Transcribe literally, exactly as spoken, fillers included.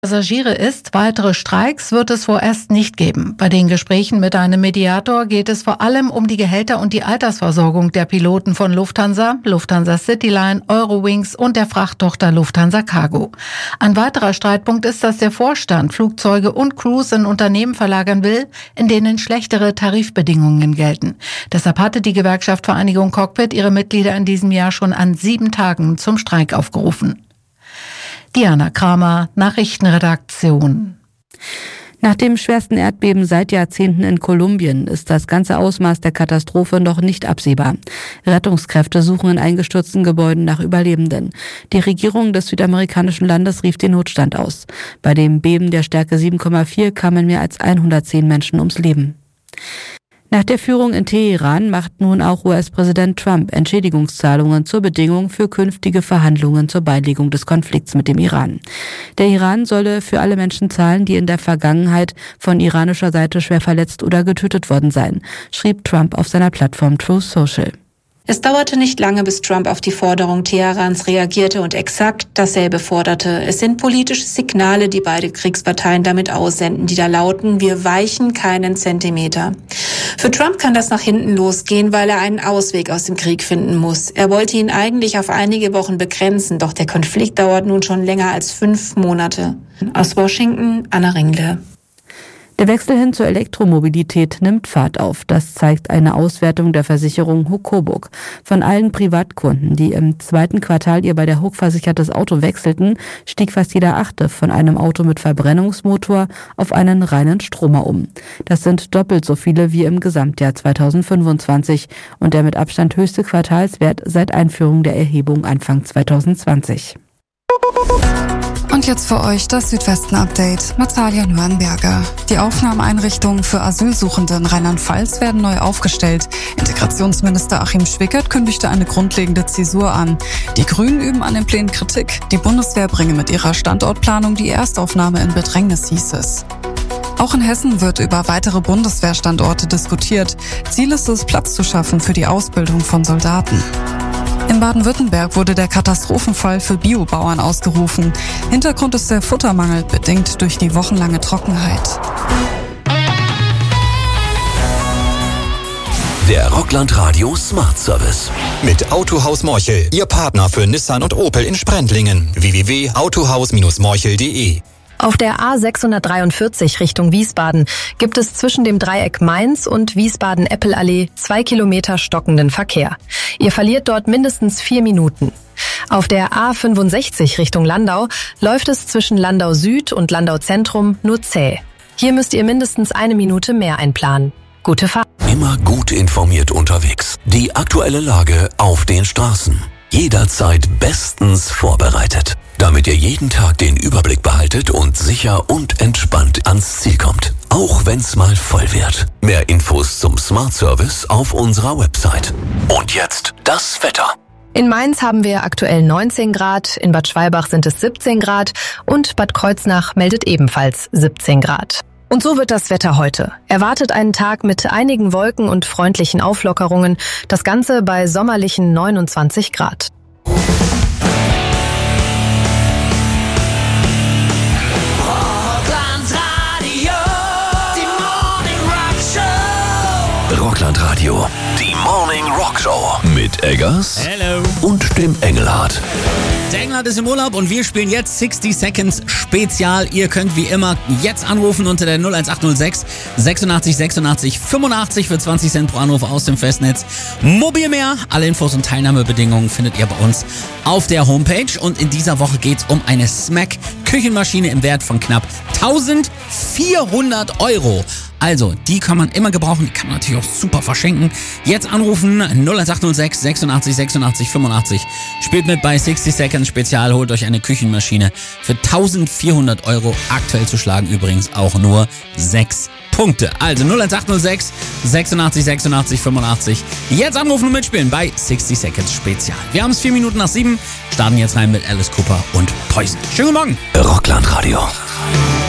Passagiere ist, weitere Streiks wird es vorerst nicht geben. Bei den Gesprächen mit einem Mediator geht es vor allem um die Gehälter und die Altersversorgung der Piloten von Lufthansa, Lufthansa Cityline, Eurowings und der Frachttochter Lufthansa Cargo. Ein weiterer Streitpunkt ist, dass der Vorstand Flugzeuge und Crews in Unternehmen verlagern will, in denen schlechtere Tarifbedingungen gelten. Deshalb hatte die Gewerkschaft Vereinigung Cockpit ihre Mitglieder in diesem Jahr schon an sieben Tagen zum Streik aufgerufen. Diana Kramer, Nachrichtenredaktion. Nach dem schwersten Erdbeben seit Jahrzehnten in Kolumbien ist das ganze Ausmaß der Katastrophe noch nicht absehbar. Rettungskräfte suchen in eingestürzten Gebäuden nach Überlebenden. Die Regierung des südamerikanischen Landes rief den Notstand aus. Bei dem Beben der Stärke sieben Komma vier kamen mehr als hundertzehn Menschen ums Leben. Nach der Führung in Teheran macht nun auch U S-Präsident Trump Entschädigungszahlungen zur Bedingung für künftige Verhandlungen zur Beilegung des Konflikts mit dem Iran. Der Iran solle für alle Menschen zahlen, die in der Vergangenheit von iranischer Seite schwer verletzt oder getötet worden seien, schrieb Trump auf seiner Plattform Truth Social. Es dauerte nicht lange, bis Trump auf die Forderung Teherans reagierte und exakt dasselbe forderte. Es sind politische Signale, die beide Kriegsparteien damit aussenden, die da lauten: Wir weichen keinen Zentimeter. Für Trump kann das nach hinten losgehen, weil er einen Ausweg aus dem Krieg finden muss. Er wollte ihn eigentlich auf einige Wochen begrenzen, doch der Konflikt dauert nun schon länger als fünf Monate. Aus Washington, Anna Ringle. Der Wechsel hin zur Elektromobilität nimmt Fahrt auf. Das zeigt eine Auswertung der Versicherung Hukobuk. Von allen Privatkunden, die im zweiten Quartal ihr bei der Huk versichertes Auto wechselten, stieg fast jeder Achte von einem Auto mit Verbrennungsmotor auf einen reinen Stromer um. Das sind doppelt so viele wie im Gesamtjahr zweitausendfünfundzwanzig und der mit Abstand höchste Quartalswert seit Einführung der Erhebung Anfang zweitausendzwanzig. Und jetzt für euch das Südwesten-Update mit Talia Nürnberger. Die Aufnahmeeinrichtungen für Asylsuchende in Rheinland-Pfalz werden neu aufgestellt. Integrationsminister Achim Schwickert kündigte eine grundlegende Zäsur an. Die Grünen üben an den Plänen Kritik. Die Bundeswehr bringe mit ihrer Standortplanung die Erstaufnahme in Bedrängnis, hieß es. Auch in Hessen wird über weitere Bundeswehrstandorte diskutiert. Ziel ist es, Platz zu schaffen für die Ausbildung von Soldaten. In Baden-Württemberg wurde der Katastrophenfall für Biobauern ausgerufen. Hintergrund ist der Futtermangel, bedingt durch die wochenlange Trockenheit. Der Rockland Radio Smart Service. Mit Autohaus Morchel, Ihr Partner für Nissan und Opel in Sprendlingen. w w w punkt autohaus morchel punkt de. Auf der A sechshundertdreiundvierzig Richtung Wiesbaden gibt es zwischen dem Dreieck Mainz und Wiesbaden-Eppelallee zwei Kilometer stockenden Verkehr. Ihr verliert dort mindestens vier Minuten. Auf der A fünfundsechzig Richtung Landau läuft es zwischen Landau Süd und Landau Zentrum nur zäh. Hier müsst ihr mindestens eine Minute mehr einplanen. Gute Fahrt. Immer gut informiert unterwegs. Die aktuelle Lage auf den Straßen. Jederzeit bestens vorbereitet, damit ihr jeden Tag den Überblick behaltet und sicher und entspannt ans Ziel kommt. Auch wenn's mal voll wird. Mehr Infos zum Smart Service auf unserer Website. Und jetzt das Wetter. In Mainz haben wir aktuell neunzehn Grad, in Bad Schwalbach sind es siebzehn Grad und Bad Kreuznach meldet ebenfalls siebzehn Grad. Und so wird das Wetter heute. Erwartet einen Tag mit einigen Wolken und freundlichen Auflockerungen. Das Ganze bei sommerlichen neunundzwanzig Grad. Rockland Radio, die Morning Rock Show mit Eggers Hello. Und dem Engelhardt. Der Engelhardt ist im Urlaub und wir spielen jetzt sixty Seconds Spezial. Ihr könnt wie immer jetzt anrufen unter der null eins acht null sechs sechsundachtzig sechsundachtzig fünfundachtzig für zwanzig Cent pro Anruf aus dem Festnetz. Mobil mehr. Alle Infos und Teilnahmebedingungen findet ihr bei uns auf der Homepage. Und in dieser Woche geht's um eine Smack Küchenmaschine im Wert von knapp eintausendvierhundert Euro. Also, die kann man immer gebrauchen, die kann man natürlich auch super verschenken. Jetzt anrufen, null eins acht null sechs sechsundachtzig sechsundachtzig fünfundachtzig. Spielt mit bei sixty Seconds Spezial, holt euch eine Küchenmaschine für eintausendvierhundert Euro. Aktuell zu schlagen übrigens auch nur sechs Punkte. Also null eins acht null sechs sechsundachtzig sechsundachtzig fünfundachtzig. Jetzt anrufen und mitspielen bei sixty Seconds Spezial. Wir haben es vier Minuten nach sieben, starten jetzt rein mit Alice Cooper und Poison. Schönen guten Morgen. Rockland Radio.